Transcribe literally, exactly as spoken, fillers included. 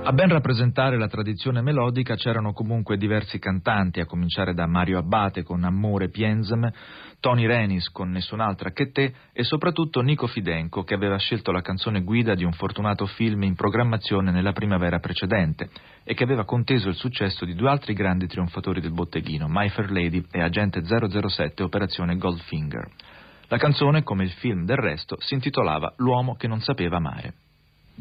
A ben rappresentare la tradizione melodica c'erano comunque diversi cantanti, a cominciare da Mario Abbate con Amore Pienzem, Tony Renis con Nessun'altra che te e soprattutto Nico Fidenco, che aveva scelto la canzone guida di un fortunato film in programmazione nella primavera precedente e che aveva conteso il successo di due altri grandi trionfatori del botteghino, My Fair Lady e Agente zero zero sette Operazione Goldfinger. La canzone, come il film del resto, si intitolava L'uomo che non sapeva amare.